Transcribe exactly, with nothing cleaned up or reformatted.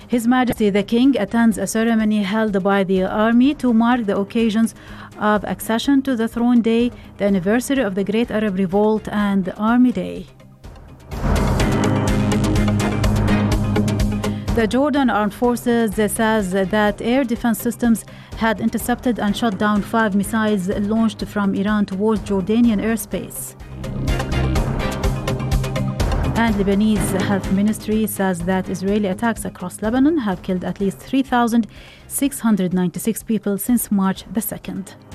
His Majesty the King attends a ceremony held by the army to mark the occasions of accession to the throne day, the anniversary of the Great Arab Revolt, and Army Day. The Jordan Armed Forces says that air defense systems had intercepted and shot down five missiles launched from Iran towards Jordanian airspace. And Lebanese Health Ministry says that Israeli attacks across Lebanon have killed at least three thousand six hundred ninety-six people since March the second.